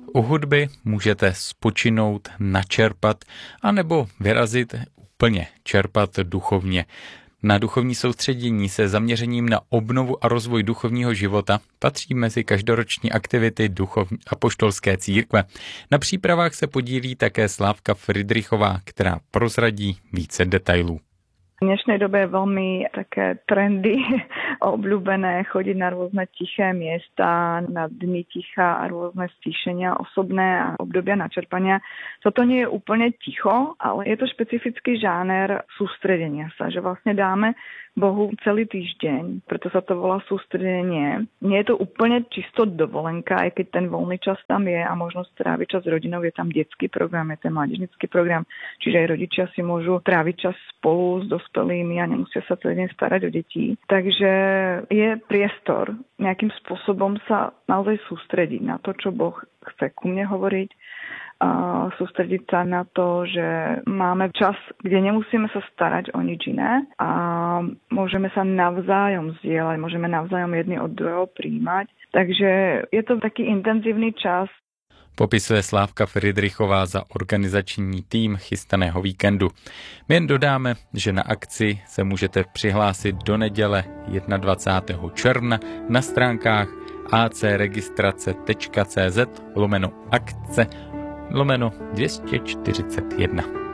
U hudby můžete spočinout, načerpat, anebo vyrazit úplně, čerpat duchovně. Na duchovní soustředění se zaměřením na obnovu a rozvoj duchovního života patří mezi každoroční aktivity apoštolské církve. Na přípravách se podílí také Slávka Fridrichová, která prozradí více detailů. V dnešnej dobe je veľmi také trendy obľúbené chodiť na rôzne tiché miesta, na dny ticha a rôzne stíšenia osobné a obdobia načerpania. Toto nie je úplne ticho, ale je to špecifický žáner sústredenia sa, že vlastne dáme Bohu celý týždeň, preto sa to volá sústredenie. Nie je to úplne čisto dovolenka, aj keď ten voľný čas tam je a možnosť tráviť čas s rodinou, je tam detský program, je ten mládežnický program, čiže aj rodičia si môžu tráviť čas spolu s dospelými a nemusia sa celý deň starať o detí. Takže je priestor nejakým spôsobom sa naozaj sústrediť na to, čo Boh chce ku mne hovoriť, sústrediť sa na to, že máme čas, kde nemusíme sa starať o nič iné a môžeme sa navzájom zdieľať, môžeme navzájom jedni od druhého prijímať. Takže je to taký intenzívny čas. Popisuje Slávka Fridrichová za organizační tým chystaného víkendu. My jen dodáme, že na akci se můžete přihlásit do neděle 21. června na stránkách acregistrace.cz/akce/241.